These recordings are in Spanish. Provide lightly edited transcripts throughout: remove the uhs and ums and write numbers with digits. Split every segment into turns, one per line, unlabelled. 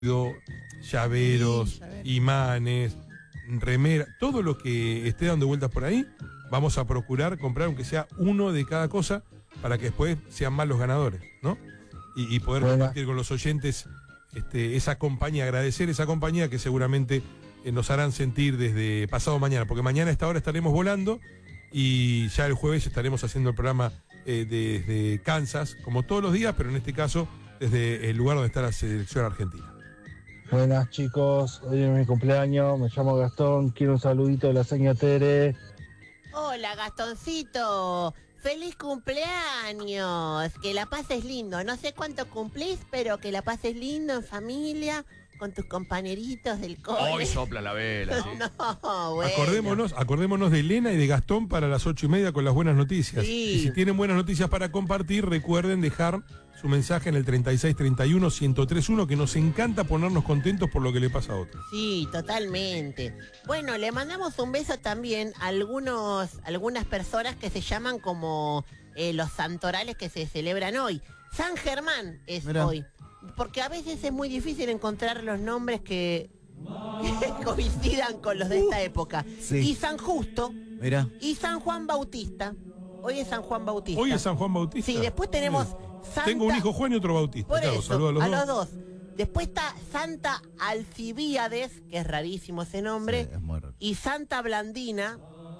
llaveros, imanes, remera, todo lo que esté dando vueltas por ahí, vamos a procurar comprar aunque sea uno de cada cosa para que después sean más los ganadores, ¿no? Y poder compartir con los oyentes esa compañía, agradecer esa compañía que seguramente nos harán sentir desde pasado mañana, porque mañana a esta hora estaremos volando y ya el jueves estaremos haciendo el programa desde Kansas, como todos los días, pero en este caso desde el lugar donde está la selección argentina.
Buenas chicos, hoy es mi cumpleaños, me llamo Gastón, quiero un saludito de la señora Tere.
Hola Gastoncito, feliz cumpleaños, que la pases lindo, no sé cuánto cumplís, pero que la pases lindo en familia, con tus compañeritos del cole.
Hoy sopla la vela, sí.
No, bueno.
Acordémonos de Elena y de Gastón para las 8:30 con las buenas noticias.
Sí.
Y si tienen buenas noticias para compartir, recuerden dejar su mensaje en el 3631-1031, que nos encanta ponernos contentos por lo que le pasa a otros.
Sí, totalmente. Bueno, le mandamos un beso también a algunas personas que se llaman como los santorales que se celebran hoy. San Germán es hoy. Porque a veces es muy difícil encontrar los nombres que coincidan con los de esta época.
Sí.
Y San Justo.
Mira.
Y San Juan Bautista. Hoy es San Juan Bautista.
Hoy es San Juan Bautista.
Sí, después tenemos Santa...
Tengo un hijo Juan y otro Bautista.
Por
Claro,
eso,
saludo
a los dos. Después está Santa Alcibíades, que es rarísimo ese nombre.
Sí, es muy raro.
Y Santa Blandina.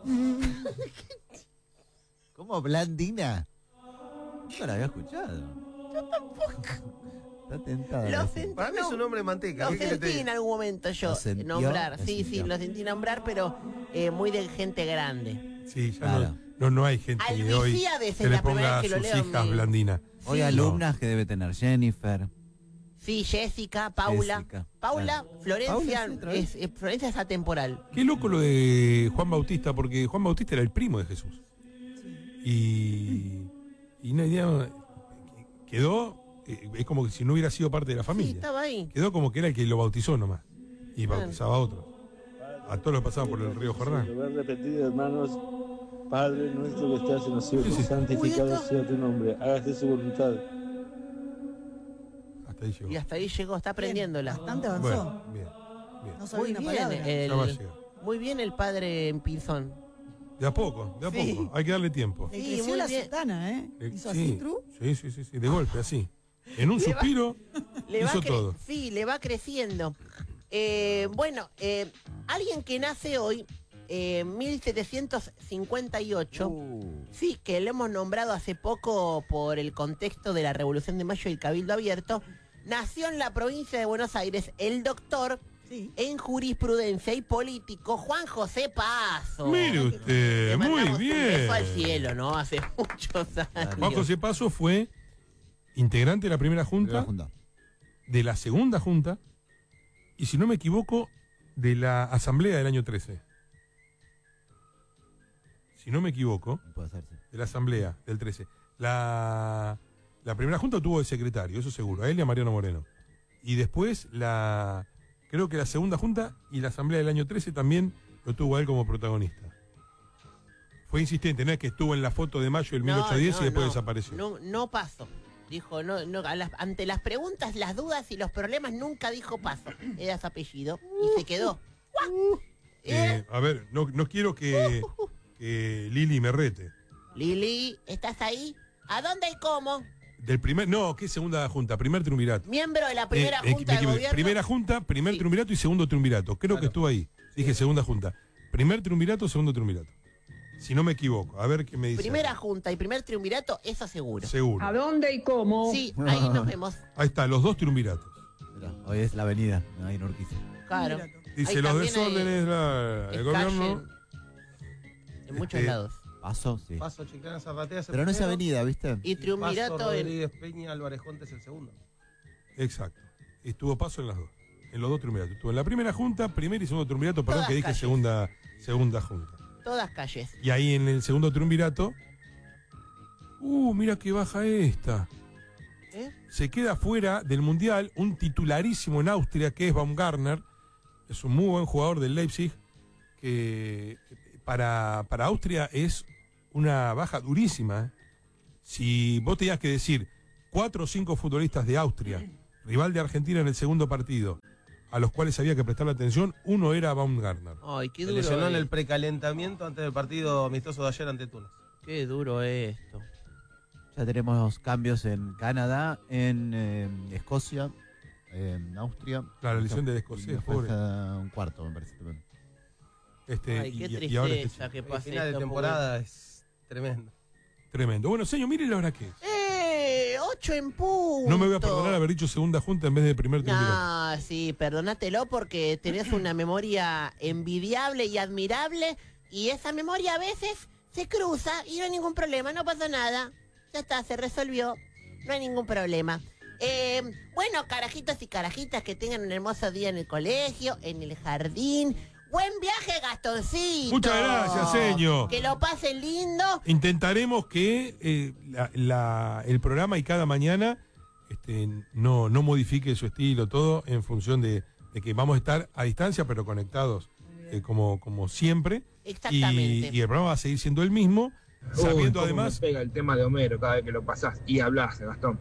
¿Cómo Blandina? Nunca la había escuchado.
Yo tampoco.
Está tentada.
Lo sentí,
Para mí es un nombre de manteca.
Lo
¿qué querés que te
sentí en
diga?
algún momento yo
¿Lo sintió?
nombrar.
¿Lo
Sí,
sintió?
lo sentí nombrar, pero muy de gente grande.
Sí, ya
Claro.
no hay gente de hoy
Alcibíades
que
es
le
la primera
ponga a
vez que lo
sus
leo.
hijas Blandina.
Hoy
Sí.
alumnas que debe tener Jennifer.
Sí, Jessica, Paula.
Jessica.
Paula,
Claro.
Florencia,
Paula, sí, otra vez.
Florencia es atemporal.
Qué loco lo de Juan Bautista, porque Juan Bautista era el primo de Jesús. Y quedó, es como que si no hubiera sido parte de la
Sí,
familia.
estaba ahí.
Quedó como que era el que lo bautizó nomás. Y bautizaba a otros. A todos los pasaban por el río Jordán.
Lo voy a repetir, hermanos. Padre nuestro que estás en los cielos,
Sí, sí.
santificado
Uy,
sea tu nombre, hágase su voluntad.
Hasta ahí llegó.
Y hasta ahí llegó, está aprendiéndola.
Bastante avanzó.
Bueno, bien.
No sabía
Muy
una
bien,
palabra.
Ya va a llegar.
muy bien el padre en Pinzón.
De a poco, de a
Sí.
poco. Hay que darle tiempo.
Le
Sí,
creció
muy
la
bien.
sultana, ¿eh? Hizo
Sí,
así, Tru.
sí, de golpe, así. En un
Le va-
suspiro hizo todo.
Sí, le va creciendo. Bueno, alguien que nace hoy, 1758, sí, que lo hemos nombrado hace poco por el contexto de la Revolución de Mayo y el Cabildo Abierto, nació en la provincia de Buenos Aires el doctor
Sí.
en jurisprudencia y político Juan José Paso.
Mire
Le
usted, muy
mandamos un
bien.
beso al cielo, ¿no? Hace muchos años.
Juan José Paso fue integrante de la primera junta, de la segunda junta y, si no me equivoco, de la asamblea del año 13. Si no me equivoco,
Puede ser, sí.
de la asamblea del 13. La primera junta tuvo de secretario, eso seguro, a él y a Mariano Moreno. Y después creo que la segunda junta y la asamblea del año 13 también lo tuvo a él como protagonista. Fue insistente, no es que estuvo en la foto de mayo del 1810 y después desapareció.
No Paso. Dijo, ante las preguntas, las dudas y los problemas nunca dijo Paso. Era su apellido y se quedó.
A ver, no quiero que Lili me rete.
Lili, ¿estás ahí? ¿A dónde y cómo?
¿Qué segunda junta? Primer triunvirato.
Miembro de la primera junta
Me
de
equivoqué.
gobierno.
Primera junta, primer
Sí.
triunvirato y segundo triunvirato. Creo que estuvo ahí. Dije segunda junta. Primer triunvirato, segundo triunvirato. Si no me equivoco. A ver qué me dice.
Primera junta y primer triunvirato, eso seguro.
Seguro.
¿A dónde y cómo?
Sí, ahí nos vemos.
Ahí está, los dos triunviratos.
Mirá, hoy es la avenida, ahí en Urquiza.
Claro.
Mira tú.
Dice,
Ahí
los
también
desórdenes
hay
del gobierno.
calle en muchos
Este,
lados.
Paso, sí.
Paso, Chiclana, Zapatea,
Pero no es avenida, ¿viste?
Y triunvirato
Paso,
en...
Rodríguez Peña, Álvarez Jontes el segundo.
Exacto. Estuvo Paso en las dos. En los dos triunviratos. Estuvo en la primera junta, primer y segundo triunvirato. Perdón
Todas
que dije
calles.
segunda junta.
todas calles.
Y ahí en el segundo triunvirato. Mira que baja esta.
¿Eh?
Se queda fuera del Mundial un titularísimo en Austria que es Baumgartner. Es un muy buen jugador del Leipzig. Que para Austria es una baja durísima. Si vos tenías que decir 4 o 5 futbolistas de Austria rival de Argentina en el segundo partido, a los cuales había que prestarle atención, uno era Baumgartner.
Ay, qué
Se
duro.
lesionó en
es.
el precalentamiento antes del partido amistoso de ayer ante Túnez.
Qué duro esto.
Ya tenemos cambios en Canadá, en Escocia, en Austria.
Claro, la lesión del escocés, pobre.
Falta un cuarto, me parece. También.
Ay, qué
y ahora
tristeza que
El
pase
final de
esto,
temporada es tremendo.
tremendo. Bueno, señor, mire la hora que es.
8 en punto.
No me voy a perdonar haber dicho segunda junta en vez de primer triunvirato.
No, sí, perdónatelo porque tenés una memoria envidiable y admirable y esa memoria a veces se cruza y no hay ningún problema, no pasa nada. Ya está, se resolvió, no hay ningún problema. Bueno, carajitos y carajitas, que tengan un hermoso día en el colegio, en el jardín. Buen viaje, Gastoncito.
Muchas gracias, señor.
Que lo pasen lindo.
Intentaremos que el programa y cada mañana no modifique su estilo, todo en función de que vamos a estar a distancia, pero conectados como siempre.
Exactamente.
Y el programa va a seguir siendo el mismo, sabiendo
cómo
además...
me pega el tema de Homero cada vez que lo pasás y hablas, Gastón.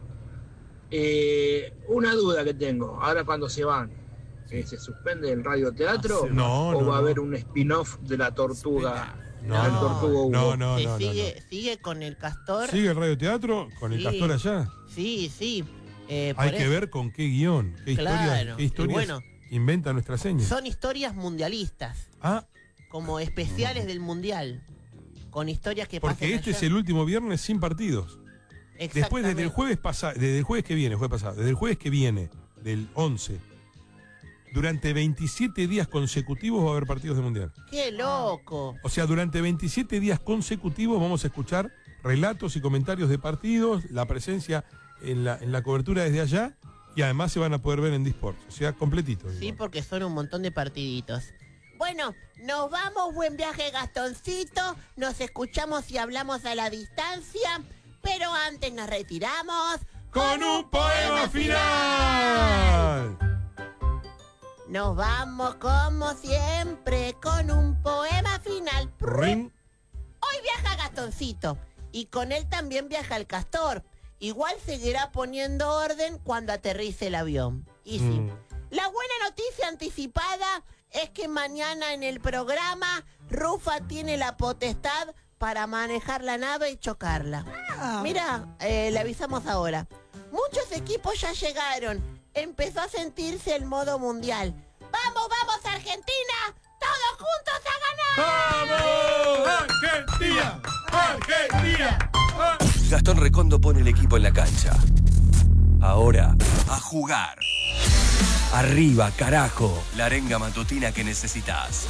Una duda que tengo, ahora cuando se van, ¿se suspende el radioteatro?
No,
¿O
no,
va a
no.
haber un spin-off de la tortuga?
No,
del Tortuga Hugo?
no.
Sigue con el castor.
¿Sigue el radioteatro con el
Sí.
castor allá?
Sí. Por
Hay que
eso.
ver con qué guión, qué
Claro.
historias
Y bueno,
inventa nuestra seña.
son historias mundialistas,
Ah,
como especiales del mundial, con historias que pasan
porque este
allá.
es el último viernes sin partidos. Después, desde el jueves pasado, desde el jueves que viene, del 11, durante 27 días consecutivos va a haber partidos de mundial.
¡Qué loco!
O sea, durante 27 días consecutivos vamos a escuchar relatos y comentarios de partidos, la presencia en la cobertura desde allá, y además se van a poder ver en Disport. O sea, completito.
Sí,
digo.
porque son un montón de partiditos. Bueno, nos vamos, buen viaje, Gastoncito. Nos escuchamos y hablamos a la distancia. Pero antes nos retiramos
¡Con un poema final!
Nos vamos como siempre con un poema final.
Ring.
Hoy viaja Gastoncito y con él también viaja el castor. Igual seguirá poniendo orden cuando aterrice el avión. Y sí, la buena noticia anticipada es que mañana en el programa Rufa tiene la potestad para manejar la nave y chocarla. Mira, le avisamos ahora. Muchos equipos ya llegaron. Empezó a sentirse el modo mundial. ¡Vamos, vamos, Argentina! ¡Todos juntos a ganar!
¡Vamos, Argentina! ¡Argentina!
Gastón Recondo pone el equipo en la cancha. Ahora, a jugar. Arriba, carajo. La arenga matutina que necesitas.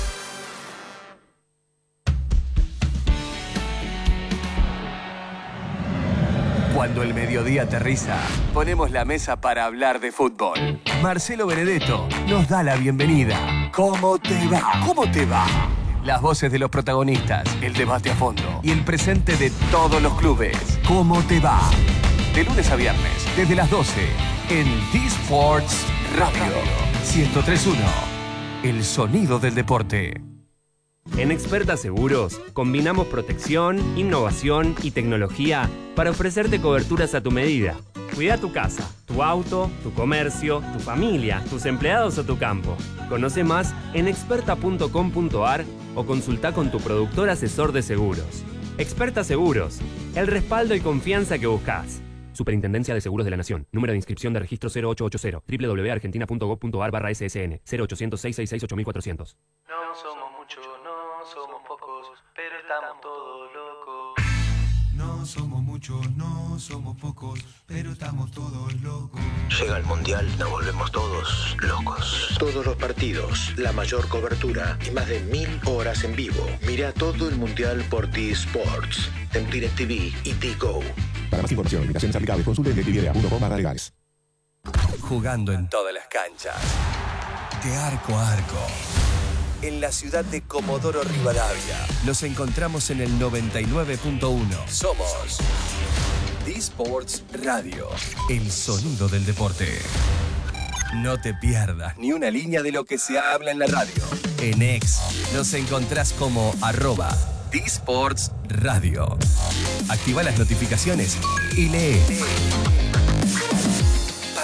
Cuando el mediodía aterriza, ponemos la mesa para hablar de fútbol. Marcelo Benedetto nos da la bienvenida. ¿Cómo te va? ¿Cómo te va? Las voces de los protagonistas, el debate a fondo y el presente de todos los clubes. ¿Cómo te va? De lunes a viernes, desde las 12, en D-Sports Radio 103.1. El sonido del deporte.
En Experta Seguros, combinamos protección, innovación y tecnología para ofrecerte coberturas a tu medida. Cuida tu casa, tu auto, tu comercio, tu familia, tus empleados o tu campo. Conoce más en experta.com.ar o consulta con tu productor asesor de seguros. Experta Seguros, el respaldo y confianza que buscas. Superintendencia de Seguros de la Nación. Número de inscripción de registro 0880. www.argentina.gov.ar/ssn. 0800-666-8400.
No somos muchos, no somos pocos, pero estamos todos locos.
No somos muchos, no somos pocos, pero estamos todos locos.
Llega el Mundial, nos volvemos todos locos. Todos los partidos, la mayor cobertura y más de 1000 horas en vivo. Mira todo el Mundial por T-Sports, en DirecTV y T-Go.
Para más información, limitaciones aplicables, consulte en DirecTV.com/legales.
Jugando en todas las canchas. De arco a arco. En la ciudad de Comodoro Rivadavia. Nos encontramos en el 99.1. Somos D-Sports Radio. El sonido del deporte. No te pierdas ni una línea de lo que se habla en la radio. En X nos encontrás como @D-Sports Radio. Activa las notificaciones y lee. Para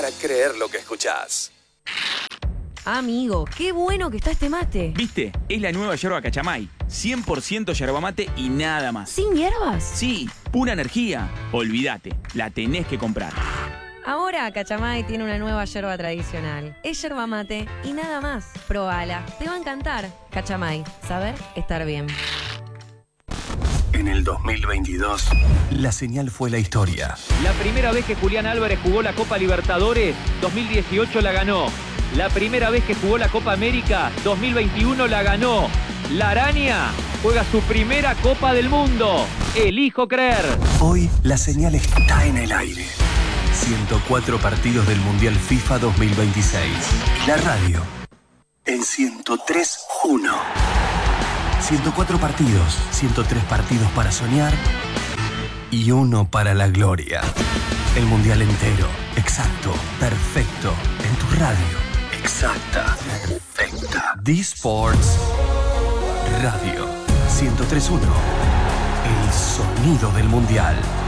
para creer lo que escuchás.
Amigo, qué bueno que está este mate.
¿Viste? Es la nueva yerba Cachamay. 100% yerba mate y nada más.
¿Sin hierbas?
Sí, pura energía. Olvídate, la tenés que comprar.
Ahora Cachamay tiene una nueva yerba tradicional. Es yerba mate y nada más. Probala, te va a encantar. Cachamay, saber estar bien.
En el 2022, la señal fue la historia.
La primera vez que Julián Álvarez jugó la Copa Libertadores, 2018 la ganó. La primera vez que jugó la Copa América, 2021 la ganó. La Araña juega su primera Copa del Mundo. Elijo creer.
Hoy la señal está en el aire. 104 partidos del Mundial FIFA 2026. La radio en 103.1. 104 partidos, 103 partidos para soñar y uno para la gloria. El Mundial entero, exacto, perfecto, en tu radio. Exacta, perfecta. D-Sports Radio 103.1. El sonido del Mundial.